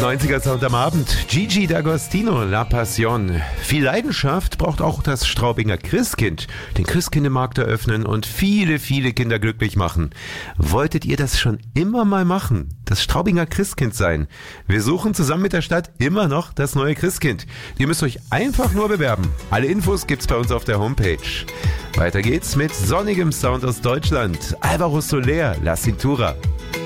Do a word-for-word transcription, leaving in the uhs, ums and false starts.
neunziger Sound am Abend. Gigi D'Agostino, La Passion. Viel Leidenschaft braucht auch das Straubinger Christkind. Den Christkindlmarkt eröffnen und viele, viele Kinder glücklich machen. Wolltet ihr das schon immer mal machen? Das Straubinger Christkind sein? Wir suchen zusammen mit der Stadt immer noch das neue Christkind. Ihr müsst euch einfach nur bewerben. Alle Infos gibt's bei uns auf der Homepage. Weiter geht's mit sonnigem Sound aus Deutschland. Alvaro Soler, La Cintura.